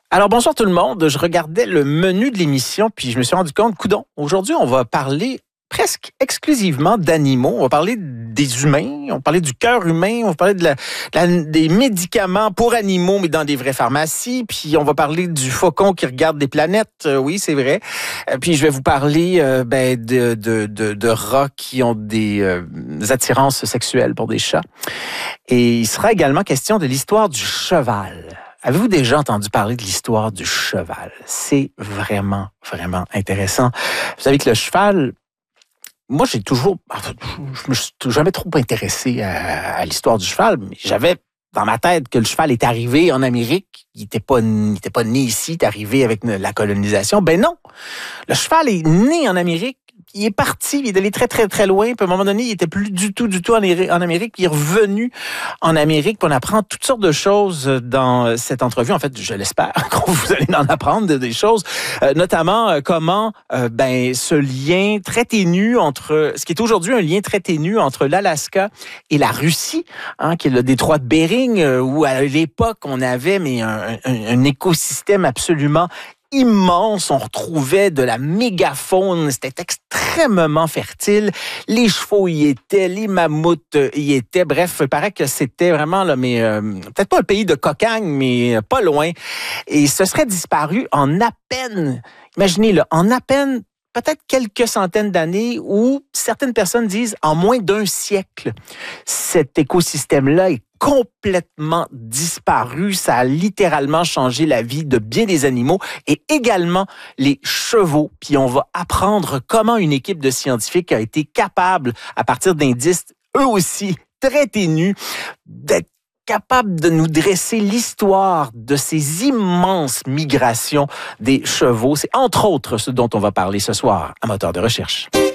Alors, bonsoir tout le monde. Je regardais le menu de l'émission, puis je me suis rendu compte, coudonc, aujourd'hui, on va parler presque exclusivement d'animaux. On va parler des humains, on va parler du cœur humain, on va parler des médicaments pour animaux, mais dans des vraies pharmacies. Puis on va parler du faucon qui regarde des planètes. Oui, c'est vrai. Puis je vais vous parler de rats qui ont des attirances sexuelles pour des chats. Et il sera également question de l'histoire du cheval. Avez-vous déjà entendu parler de l'histoire du cheval? C'est vraiment, vraiment intéressant. Vous savez que le cheval, moi, je me suis jamais trop intéressé à l'histoire du cheval, mais j'avais dans ma tête que le cheval est arrivé en Amérique. Il n'était pas né ici, il est arrivé avec la colonisation. Ben non! Le cheval est né en Amérique. Il est parti, il est allé très, très, très loin. Puis à un moment donné, il était plus du tout en Amérique. Puis il est revenu en Amérique. Puis on apprend toutes sortes de choses dans cette entrevue. En fait, je l'espère que vous allez en apprendre des choses. Notamment comment ce lien très ténu entre, ce qui est aujourd'hui un lien très ténu entre l'Alaska et la Russie, qui est le détroit de Bering, où à l'époque, on avait un écosystème absolument immense, on retrouvait de la mégafaune, c'était extrêmement fertile, les chevaux y étaient, les mammouths y étaient, bref, il paraît que c'était vraiment, peut-être pas un pays de cocagne, mais pas loin, et ce serait disparu en à peine, imaginez, en à peine peut-être quelques centaines d'années, ou certaines personnes disent en moins d'un siècle. Cet écosystème-là est complètement disparu. Ça a littéralement changé la vie de bien des animaux et également les chevaux. Puis on va apprendre comment une équipe de scientifiques a été capable, à partir d'indices eux aussi très ténus, d'être capable de nous dresser l'histoire de ces immenses migrations des chevaux. C'est entre autres ce dont on va parler ce soir à Moteur de recherche.